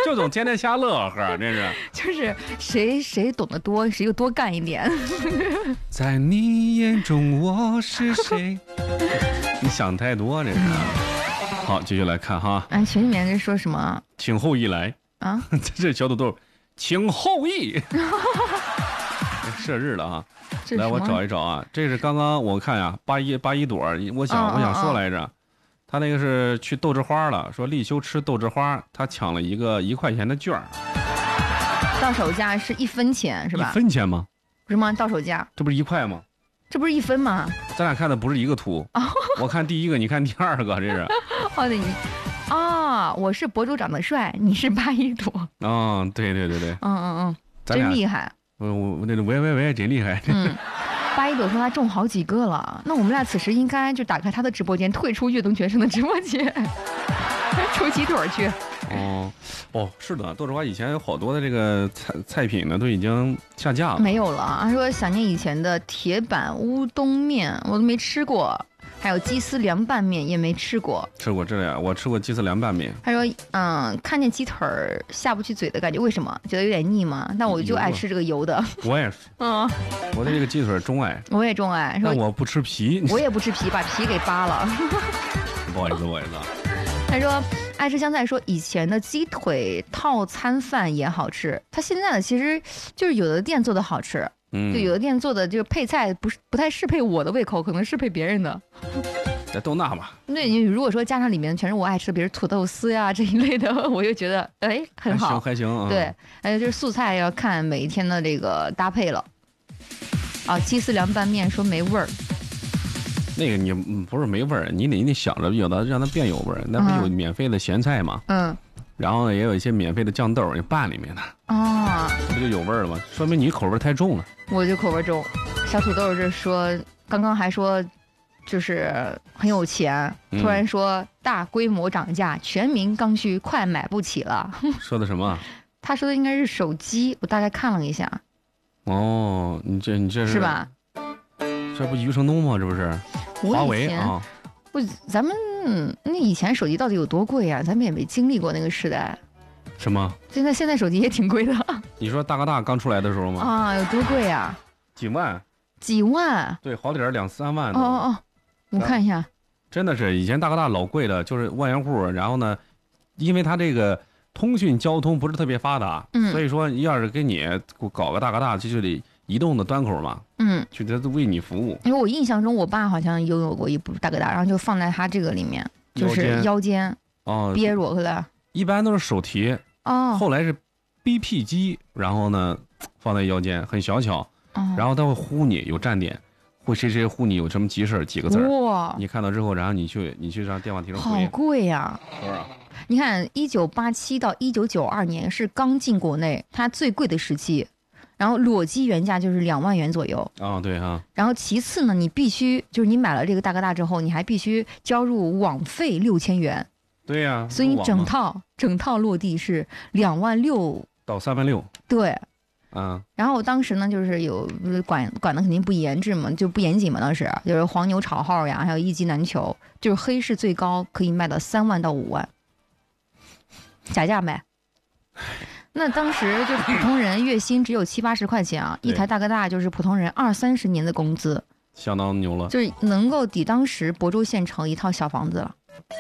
就总天天瞎乐呵，真是。 就是谁懂得多，谁就多干一点。 在你眼中我是谁？你想太多，这是。好，继续来看哈。 哎，群里面在说什么？ 请后羿来啊！ 这小土豆，请后羿。射日了啊！来，我找一找啊。这是刚刚我看呀，八一朵，我想说来着，他那个是去豆汁花了，说立秋吃豆汁花，他抢了一个1块钱的券儿， 到手价是1分钱是吧 ？1分钱吗？ 不是吗？到手价这不是1块吗？ 这不是1分吗？ 咱俩看的不是一个图，我看第一个，你看第二个，这是。 哦，对，我是博主长得帅，你是八一朵。 对， 真厉害。 我那个喂，真厉害。 八一朵说他中好几个了，那我们俩此时应该就打开他的直播间，退出悦动全身的直播间，抽鸡腿去。是的，豆汁花以前有好多的这个菜品呢，都已经下架了， 没有了。他说想念以前的铁板乌冬面，我都没吃过。还有鸡丝凉拌面也没吃过， 这呀，我吃过鸡丝凉拌面。 他说，看见鸡腿儿下不去嘴的感觉，为什么？觉得有点腻吗？但我就爱吃这个油的。 我也是，我对这个鸡腿钟爱。 我也钟爱， 但我不吃皮。 我也不吃皮，把皮给扒了。 不好意思。 他说，爱吃香菜说以前的鸡腿套餐饭也好吃，他现在的其实就是有的店做的好吃。就有的店做的就是配菜不太适配我的胃口，可能适配别人的。 都那吧。 对，你如果说加上里面全是我爱吃的，比如土豆丝呀这一类的，我就觉得很好， 还行。 对，就是素菜要看每一天的这个搭配了。鸡丝凉拌面说没味儿。 那个你不是没味儿，你得想着有的让它变有味儿。那不有免费的咸菜吗？然后呢，也有一些免费的酱豆也拌里面的。这就有味儿了吗？说明你口味太重了。 我就口味重。小土豆这说，刚刚还说就是很有钱，突然说大规模涨价，全民刚需，快买不起了。 说的什么？ 他说的应该是手机，我大概看了一下。 你这是吧？ 这不余承东吗？这不是华为啊？ 咱们那以前手机到底有多贵啊？咱们也没经历过那个时代。 什么？ 现在手机也挺贵的。 你说大哥大刚出来的时候吗？ 有多贵啊？ 几万？ 对， 好点2-3万。 我看一下。 真的是以前大哥大老贵的，就是万元户。然后呢，因为它这个通讯交通不是特别发达，所以说要是给你搞个大哥大，就得移动的端口嘛。就得为你服务。因为我印象中，我爸好像拥有过一部大哥大，然后就放在他这个里面，就是腰间憋着回来。一般都是手提。后来是 BP 机，然后呢放在腰间，很小巧，然后他会呼你有站点，会谁呼你有什么急事几个字哇！ 你看到之后，然后你去让电话亭回。 好贵呀！ 多少？ 你看，1987到1992年是刚进国内，它最贵的时期，然后裸机原价就是2万元左右。 对哈。 然后其次呢，你必须就是你买了这个大哥大之后，你还必须交入网费6000元。 对呀， 所以你整套落地是2万6 到3万6。 对，然后我当时呢，就是有管的肯定不严制嘛，就不严谨嘛，当时就是黄牛炒号呀，还有一机难求，就是黑市最高可以卖到3万到5万，假价卖。那当时就普通人月薪只有70-80块钱啊，一台大哥大就是普通人20-30年的工资， 相当牛了， 就是能够抵当时亳州县城一套小房子了。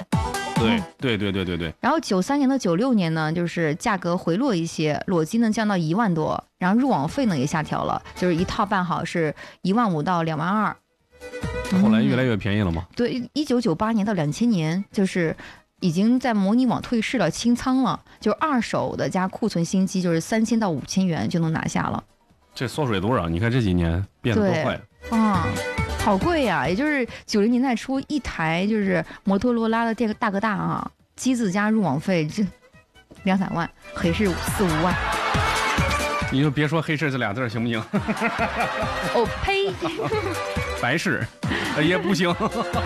对。 然后93年到96年呢，就是价格回落一些，裸机呢降到1万多，然后入网费呢也下调了，就是一套办好是1万5到2万2。 后来越来越便宜了吗？ 对，1998年到2000年就是已经在模拟网退市了，清仓了，就是二手的加库存新机就是3000到5000元就能拿下了。 这缩水多少？你看这几年变得多快好贵呀！也就是90年代初一台就是摩托罗拉的大哥大机子加入网费这2-3万，黑市4-5万。 你就别说黑市这俩字行不行？ 呸！ 白市也不行。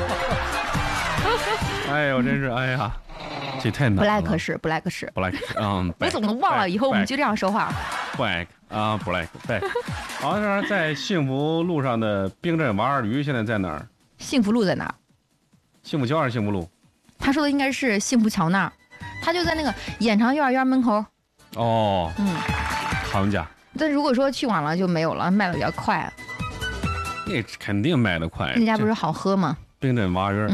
哎呦，真是哎呀，这太难了。 black 是我怎么忘了？以后我们就这样说话。 black。好像在幸福路上的冰镇娃儿驴现在在哪儿？ 幸福路在哪儿？ 幸福桥还是幸福路？ 他说的应该是幸福桥那儿， 他就在那个演长幼儿园门口。 哦，他们家。 但如果说去晚了就没有了，卖的比较快。 那肯定卖得快。 那家不是好喝吗？ 冰镇娃园。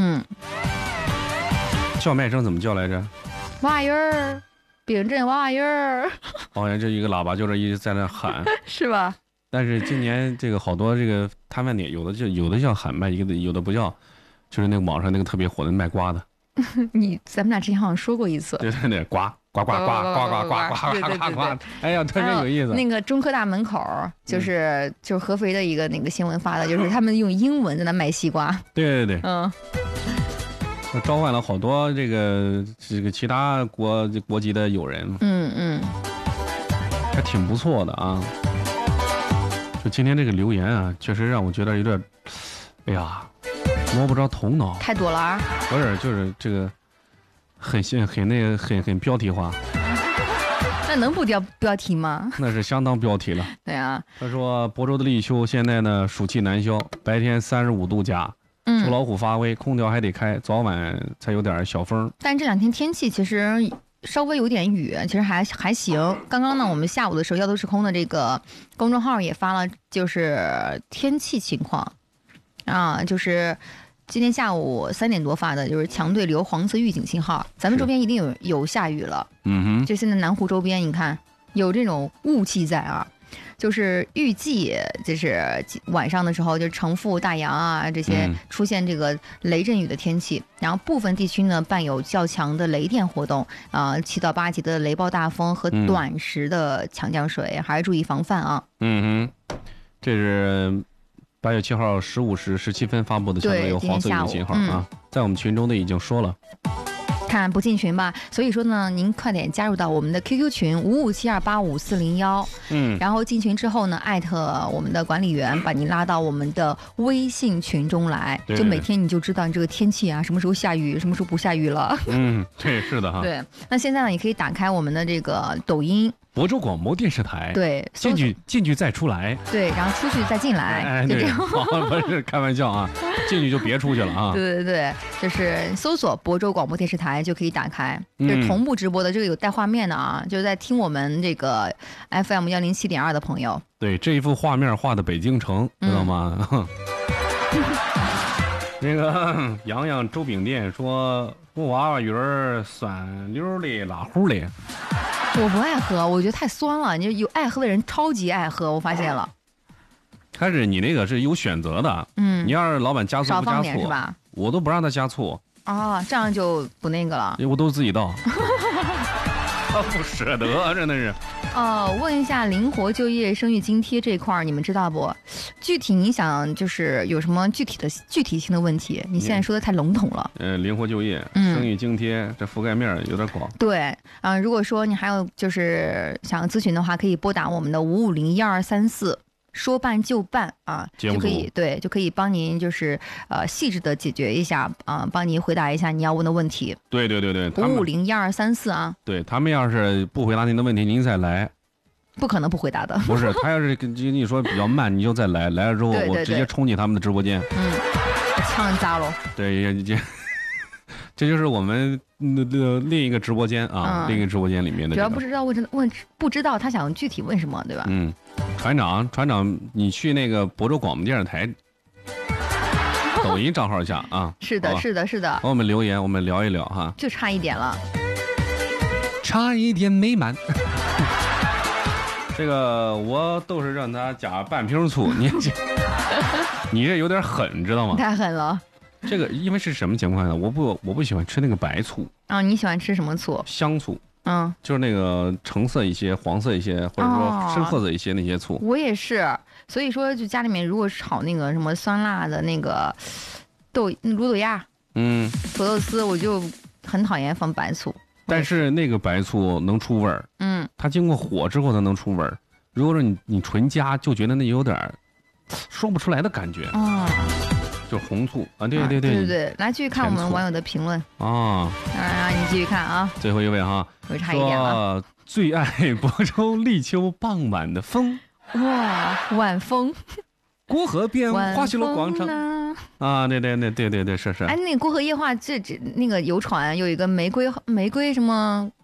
叫卖声怎么叫来着？ 娃园，冰镇娃园。 好像这一个喇叭就这一直在那喊， 是吧？ 但是今年这个好多这个摊贩店，有的叫喊卖，有的不叫，就是那个网上那个特别火的卖瓜的。 咱们俩之前好像说过一次。 对，瓜呱呱呱呱呱呱呱呱，哎呀，特别有意思。 那个中科大门口就是合肥的一个那个新闻发的，就是他们用英文在那卖西瓜。 对，召唤了好多这个其他国籍的友人。还挺不错的啊。就今天这个留言啊，确实让我觉得有点，哎呀，摸不着头脑。 太多了啊！ 不是，就是这个很标题化。 那能不标题吗？ 那是相当标题了。 对啊。 他说，亳州的立秋现在呢暑气难消，白天35度加，秋老虎发威，空调还得开，早晚才有点小风。 但这2天天气其实稍微有点雨，其实还行。刚刚呢，我们下午的时候，要都是空的这个公众号也发了，就是天气情况啊，就是今天下午3点多发的，就是强对流黄色预警信号，咱们周边一定有下雨了。就现在南湖周边，你看有这种雾气在啊。就是预计就是晚上的时候，就是城附、大洋啊这些出现这个雷阵雨的天气，然后部分地区呢伴有较强的雷电活动，7到8级的雷暴大风和短时的强降水，还是注意防范啊。 这是8月7号15时17分发布的强对流黄色预警信号啊，在我们群中的已经说了。 看不进群吧，所以说呢，您快点加入到我们的 QQ 群5572855401，然后进群之后呢，艾特我们的管理员，把您拉到我们的微信群中来，就每天你就知道你这个天气啊，什么时候下雨，什么时候不下雨了。 对，是的哈。 对，那现在呢，你可以打开我们的这个抖音。 亳州广播电视台， 对， 进去再出来， 对，然后出去再进来，就这样。 不是开玩笑啊，进去就别出去了啊。 对，就是搜索亳州广播电视台就可以打开，就是同步直播的，这个有带画面的啊，就是在听我们这个 FM 107.2的朋友。 对，这一幅画面画的北京城，知道吗？那个洋洋周饼店说娃娃鱼儿酸溜的拉糊的。 我不爱喝，我觉得太酸了。你有爱喝的人超级爱喝，我发现了。 但是你那个是有选择的，你要是老板加醋不加醋是吧？ 我都不让他加醋。 这样就不那个了。 我都自己倒。他不舍得，真的是。 问一下灵活就业生育津贴这一块你们知道不？具体你想就是有什么具体性的问题？你现在说的太笼统了。 灵活就业生育津贴这覆盖面有点广。 对，如果说你还有就是想咨询的话，可以拨打我们的5501234。说办就办啊，就可以帮您就是细致的解决一下帮您回答一下你要问的问题。 对 5501234啊。 对，他们要是不回答您的问题，您再来。 不可能不回答的。 不是，他要是跟你说比较慢，你就再来，来了之后我直接冲进他们的直播间。 枪砸喽。 对，这就是我们另一个直播间啊，另一个直播间里面的。 主要不知道他想具体问什么，对吧？ 船长，你去那个亳州广播电视台抖音账号下啊。 是的。 和我们留言，我们聊一聊哈。 就差一点了， 差一点没满。这个我都是让他加半瓶醋，你这有点狠，知道吗？ 太狠了。 这个因为是什么情况呢？我不喜欢吃那个白醋你喜欢吃什么醋？ 香醋。就是那个橙色一些、黄色一些，或者说深褐色一些那些醋。 我也是，所以说就家里面如果炒那个什么酸辣的那个卤豆芽，土豆丝，我就很讨厌放白醋。 但是那个白醋能出味儿，它经过火之后它能出味儿。如果说你纯加，就觉得那有点说不出来的感觉。就是红醋啊，对， 来继续看我们网友的评论你继续看啊。 最后一位哈， 我差一点了。 最爱亳州立秋傍晚的风。 哇，晚风。 过河边花溪楼广场啊，对，是。 哎，那个过河夜话，那个游船有一个玫瑰什么